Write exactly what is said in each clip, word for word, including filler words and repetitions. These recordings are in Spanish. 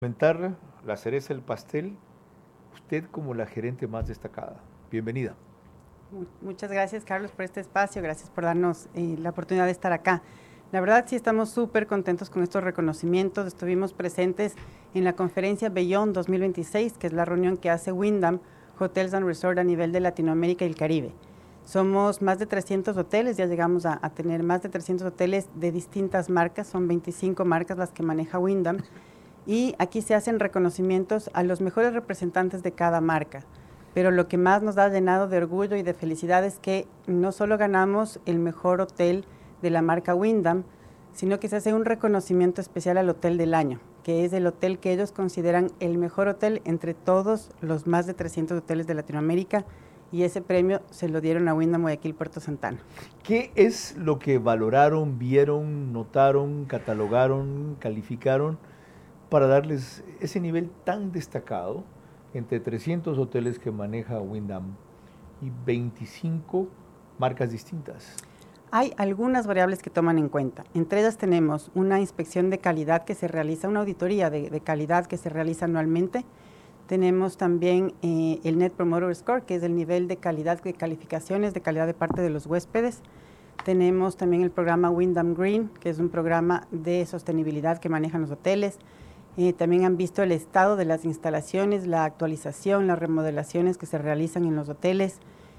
Comentar la cereza del pastel, usted como la gerente más destacada. Bienvenida. Muchas gracias, Carlos, por este espacio, gracias por darnos eh, la oportunidad de estar acá. La verdad sí estamos súper contentos con estos reconocimientos. Estuvimos presentes en la conferencia Beyond dos mil veintiséis, que es la reunión que hace Wyndham Hotels and Resort a nivel de Latinoamérica y el Caribe. Somos más de trescientos hoteles, ya llegamos a, a tener más de trescientos hoteles de distintas marcas, son veinticinco marcas las que maneja Wyndham. Y aquí se hacen reconocimientos a los mejores representantes de cada marca. Pero lo que más nos ha llenado de orgullo y de felicidad es que no solo ganamos el mejor hotel de la marca Wyndham, sino que se hace un reconocimiento especial al hotel del año, que es el hotel que ellos consideran el mejor hotel entre todos los más de trescientos hoteles de Latinoamérica, y ese premio se lo dieron a Wyndham Guayaquil Puerto Santana. ¿Qué es lo que valoraron, vieron, notaron, catalogaron, calificaron para darles ese nivel tan destacado entre trescientos hoteles que maneja Wyndham y veinticinco marcas distintas? Hay algunas variables que toman en cuenta. Entre ellas tenemos una inspección de calidad que se realiza, una auditoría de, de calidad que se realiza anualmente. Tenemos también eh, el Net Promoter Score, que es el nivel de calidad, de calificaciones de calidad de parte de los huéspedes. Tenemos también el programa Wyndham Green, que es un programa de sostenibilidad que manejan los hoteles. Eh, también han visto el estado de las instalaciones, la actualización, las remodelaciones que se realizan en los hoteles.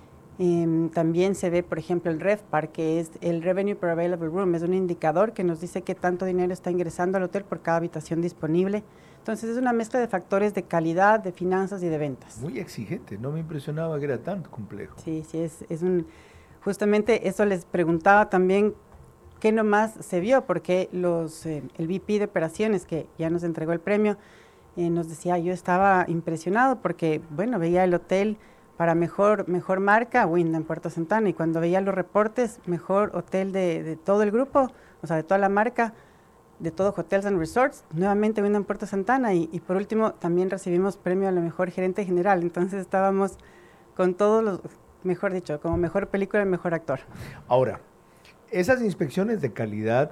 Eh, también se ve, por ejemplo, el RevPAR, que es el Revenue Per Available Room, es un indicador que nos dice qué tanto dinero está ingresando al hotel por cada habitación disponible. Entonces es una mezcla de factores de calidad, de finanzas y de ventas. Muy exigente, no me impresionaba que era tan complejo. Sí, sí, es, es un, justamente eso les preguntaba también. ¿Qué nomás se vio? Porque los, eh, el V P de operaciones, que ya nos entregó el premio, eh, nos decía, yo estaba impresionado porque, bueno, veía el hotel para mejor, mejor marca, Wyndham Puerto Santana, y cuando veía los reportes, mejor hotel de, de todo el grupo, o sea, de toda la marca, de todo Hotels and Resorts, nuevamente Wyndham Puerto Santana, y, y por último, también recibimos premio a la mejor gerente general, entonces estábamos con todos los, mejor dicho, como mejor película y mejor actor. Ahora, esas inspecciones de calidad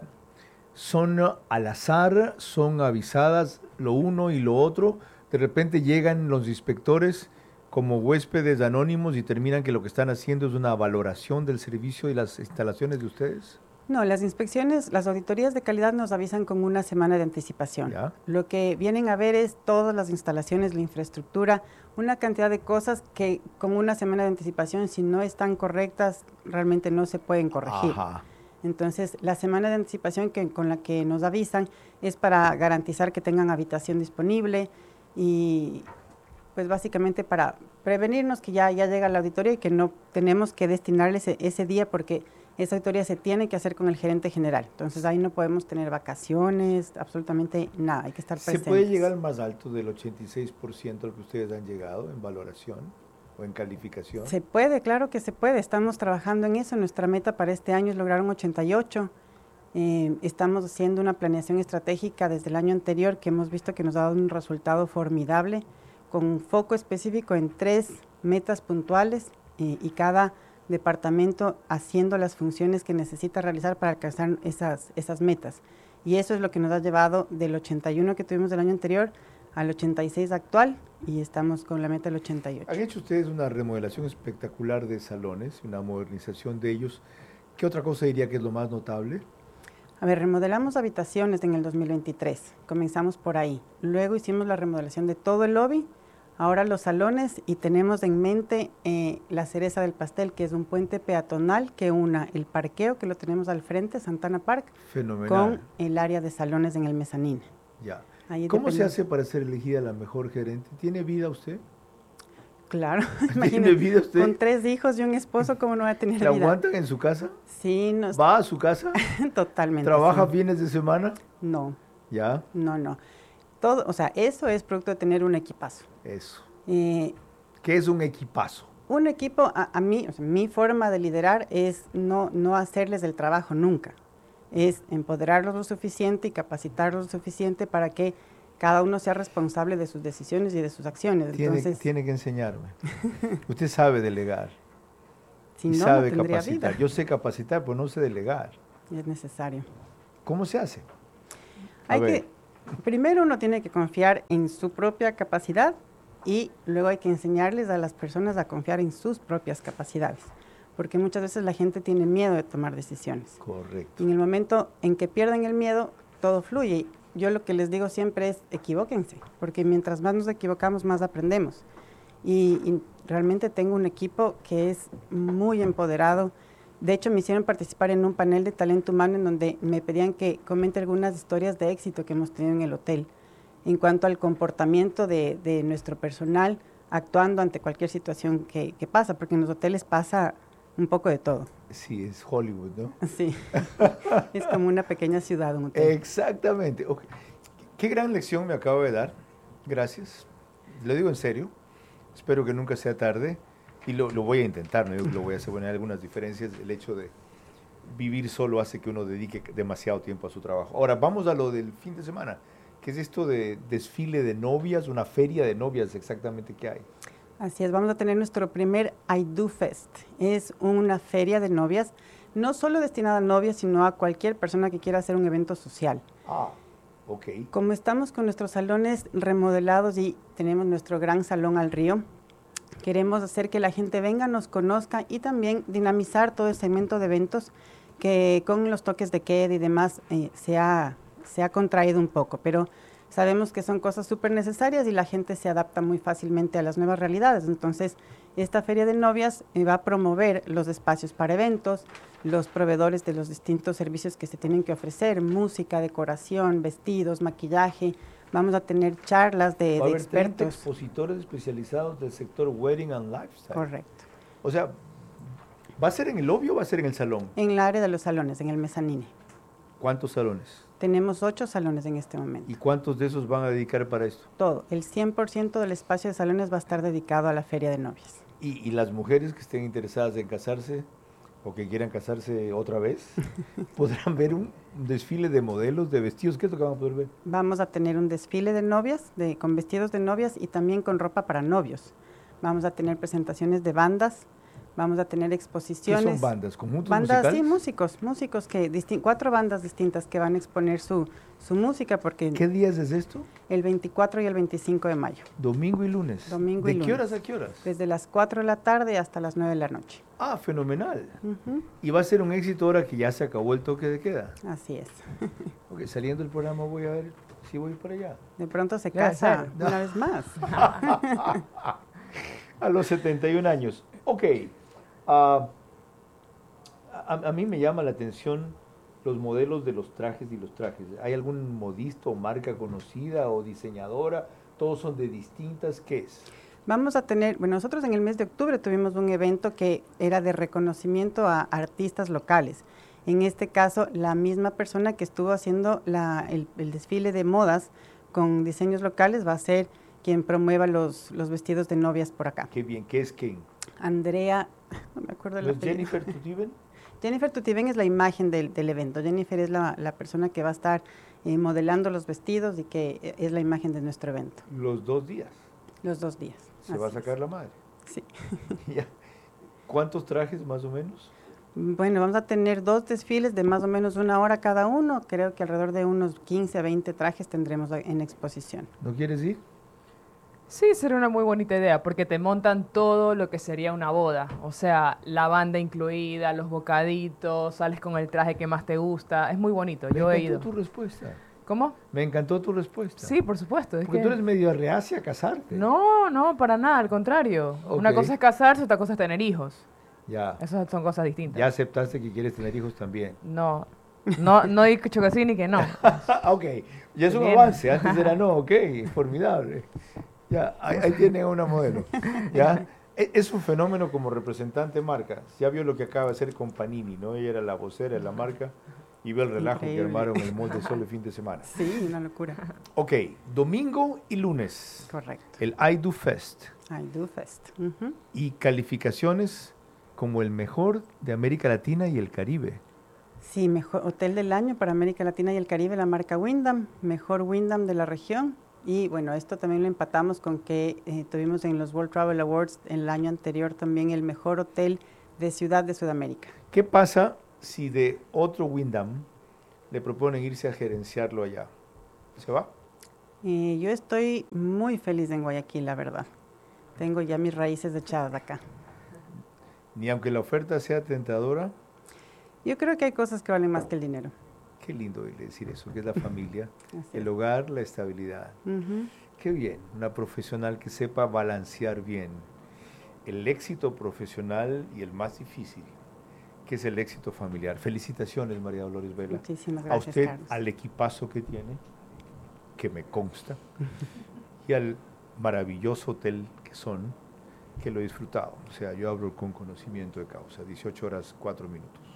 son al azar, son avisadas lo uno y lo otro. De repente llegan los inspectores como huéspedes anónimos y terminan que lo que están haciendo es una valoración del servicio y las instalaciones de ustedes. No, las inspecciones, las auditorías de calidad nos avisan con una semana de anticipación. ¿Ya? Lo que vienen a ver es todas las instalaciones, la infraestructura, una cantidad de cosas que con una semana de anticipación, si no están correctas, realmente no se pueden corregir. Ajá. Entonces, la semana de anticipación que, con la que nos avisan es para garantizar que tengan habitación disponible y pues básicamente para prevenirnos que ya, ya llega la auditoría y que no tenemos que destinarle ese, ese día porque esa auditoría se tiene que hacer con el gerente general. Entonces, ahí no podemos tener vacaciones, absolutamente nada, hay que estar presentes. ¿Se puede llegar más alto del ochenta y seis por ciento al que ustedes han llegado en valoración o en calificación? Se puede, claro que se puede. Estamos trabajando en eso. Nuestra meta para este año es lograr un ochenta y ocho. Eh, estamos haciendo una planeación estratégica desde el año anterior que hemos visto que nos ha dado un resultado formidable con un foco específico en tres metas puntuales eh, y cada departamento haciendo las funciones que necesita realizar para alcanzar esas, esas metas. Y eso es lo que nos ha llevado del ochenta y uno que tuvimos del año anterior al ochenta y seis actual, y estamos con la meta del ochenta y ocho. Han hecho ustedes una remodelación espectacular de salones, una modernización de ellos. ¿Qué otra cosa diría que es lo más notable? A ver, remodelamos habitaciones en el dos mil veintitrés, comenzamos por ahí. Luego hicimos la remodelación de todo el lobby, ahora los salones, y tenemos en mente eh, la cereza del pastel, que es un puente peatonal que una el parqueo, que lo tenemos al frente, Santana Park, Fenomenal, con el área de salones en el mezanín. Ya. Ahí ¿Cómo depende. se hace para ser elegida la mejor gerente? ¿Tiene vida usted? Claro, ¿Tiene imagínate, vida usted? con tres hijos y un esposo, ¿cómo no va a tener ¿La vida? aguantan en su casa? Sí, nos... ¿Va a su casa? totalmente. ¿Trabaja sí. fines de semana? No, Ya, no, no. Todo, o sea, eso es producto de tener un equipazo. eso. Eh, ¿Qué es un equipazo? un equipo, a, a mí, o sea, mi forma de liderar es no, no hacerles el trabajo nunca. Es empoderarlos lo suficiente y capacitarlos lo suficiente para que cada uno sea responsable de sus decisiones y de sus acciones. Tiene, Entonces, tiene que enseñarme. Usted sabe delegar. si y no, sabe no tendría capacitar. vida. Yo sé capacitar, pero no sé delegar. Es necesario. ¿Cómo se hace? A Hay ver. que, Primero uno tiene que confiar en su propia capacidad y luego hay que enseñarles a las personas a confiar en sus propias capacidades, porque muchas veces la gente tiene miedo de tomar decisiones. Correcto. Y en el momento en que pierden el miedo, todo fluye. Yo lo que les digo siempre es equivóquense, porque mientras más nos equivocamos, más aprendemos. Y, y realmente tengo un equipo que es muy empoderado. De hecho, me hicieron participar en un panel de talento humano en donde me pedían que comente algunas historias de éxito que hemos tenido en el hotel en cuanto al comportamiento de, de nuestro personal actuando ante cualquier situación que, que pasa, porque en los hoteles pasa un poco de todo. Sí, es Hollywood, ¿no? Sí, es como una pequeña ciudad, un hotel. Exactamente. Okay. Qué gran lección me acabo de dar. Gracias. Lo digo en serio. Espero que nunca sea tarde. Y lo, lo voy a intentar, no digo que lo voy a hacer. Bueno, hay algunas diferencias. El hecho de vivir solo hace que uno dedique demasiado tiempo a su trabajo. Ahora, vamos a lo del fin de semana. ¿Qué es esto de desfile de novias? Una feria de novias, exactamente, ¿qué hay? Así es, vamos a tener nuestro primer I Do Fest. Es una feria de novias, no solo destinada a novias, sino a cualquier persona que quiera hacer un evento social. Ah, ok. Como estamos con nuestros salones remodelados y tenemos nuestro gran salón al río, queremos hacer que la gente venga, nos conozca y también dinamizar todo el segmento de eventos que con los toques de queda y demás eh, se, ha, se ha contraído un poco, pero sabemos que son cosas súper necesarias y la gente se adapta muy fácilmente a las nuevas realidades. Entonces, esta feria de novias eh, va a promover los espacios para eventos, los proveedores de los distintos servicios que se tienen que ofrecer, música, decoración, vestidos, maquillaje. Vamos a tener charlas de, Va a de haber treinta expertos. expositores especializados del sector wedding and lifestyle. Correcto. O sea, ¿va a ser en el lobby o va a ser en el salón? En el área de los salones, en el mezanine. ¿Cuántos salones? Tenemos ocho salones en este momento. ¿Y cuántos de esos van a dedicar para esto? Todo. El cien por ciento del espacio de salones va a estar dedicado a la feria de novias. ¿Y, y las mujeres que estén interesadas en casarse o que quieran casarse otra vez, podrán ver un, un desfile de modelos, de vestidos? ¿Qué es lo que van a poder ver? Vamos a tener un desfile de novias, de, con vestidos de novias y también con ropa para novios. Vamos a tener presentaciones de bandas, vamos a tener exposiciones. ¿Qué son bandas? ¿Conjuntos bandas, musicales? Sí, músicos, músicos, que distin- cuatro bandas distintas que van a exponer su, su música. Porque ¿Qué días es esto? El veinticuatro y el veinticinco de mayo. Domingo y lunes. Domingo ¿De y qué lunes. horas a qué horas? Desde las cuatro de la tarde hasta las nueve de la noche. Ah, fenomenal. Uh-huh. Y va a ser un éxito ahora que ya se acabó el toque de queda. Así es. Ok, saliendo del programa voy a ver si voy para allá. De pronto se Debe casa ser. una vez más. A los setenta y un años. Ok. Uh, a, a mí me llama la atención los modelos de los trajes y los trajes. ¿Hay algún modisto o marca conocida o diseñadora? ¿Todos son de distintas? ¿Qué es? Vamos a tener, bueno, nosotros en el mes de octubre tuvimos un evento que era de reconocimiento a artistas locales. En este caso, la misma persona que estuvo haciendo la, el, el desfile de modas con diseños locales va a ser quien promueva los, los vestidos de novias por acá. Qué bien. ¿Qué es quién? Andrea, no me acuerdo de ¿No la es Jennifer Tutiven? Jennifer Tutiven es la imagen del, del evento. Jennifer es la, la persona que va a estar eh, modelando los vestidos y que eh, es la imagen de nuestro evento. Los dos días. Los dos días. Se Así va a sacar es. la madre. Sí. Ya. ¿Cuántos trajes más o menos? Bueno, vamos a tener dos desfiles de más o menos una hora cada uno. Creo que alrededor de unos quince a veinte trajes tendremos en exposición. ¿No quieres ir? Sí, sería una muy bonita idea, porque te montan todo lo que sería una boda. O sea, la banda incluida, los bocaditos, sales con el traje que más te gusta. Es muy bonito, Me yo he encantó ido. tu respuesta. ¿Cómo? Me encantó tu respuesta. Sí, por supuesto. Es Porque que... tú eres medio reacia a casarte. No, no, para nada, al contrario. Una Ok. cosa es casarse, otra cosa es tener hijos. Ya. Esas son cosas distintas. Ya aceptaste que quieres tener hijos también. No, no, no he dicho que sí ni que no. Ok, ya es un Bien. avance. Antes era no, ok, formidable. Ya, ahí, ahí tienen una modelo. ¿Ya? E- Es un fenómeno como representante de marca. Ya vio lo que acaba de hacer con Panini, ¿no? Ella era la vocera de la marca y ve el relajo Increíble. que armaron en el Mall del Sol el fin de semana. Sí, una locura. Ok, domingo y lunes. Correcto. El I Do Fest. I Do Fest. Ujú. Y calificaciones como el mejor de América Latina y el Caribe. Sí, mejor hotel del año para América Latina y el Caribe, la marca Wyndham, mejor Wyndham de la región. Y bueno, esto también lo empatamos con que eh, tuvimos en los World Travel Awards el año anterior también el mejor hotel de ciudad de Sudamérica. ¿Qué pasa si de otro Wyndham le proponen irse a gerenciarlo allá? ¿Se va? Eh, yo estoy muy feliz en Guayaquil, la verdad. Tengo ya mis raíces echadas acá. Ni aunque la oferta sea tentadora. Yo creo que hay cosas que valen más que el dinero. Qué lindo decir eso, que es la familia, Así el es. hogar, la estabilidad. Ujú. Qué bien, una profesional que sepa balancear bien el éxito profesional y el más difícil, que es el éxito familiar. Felicitaciones, María Dolores Vela. Muchísimas A gracias, usted, Carlos. al equipazo que tiene, que me consta, y al maravilloso hotel que son, que lo he disfrutado. O sea, yo hablo con conocimiento de causa, dieciocho horas, cuatro minutos.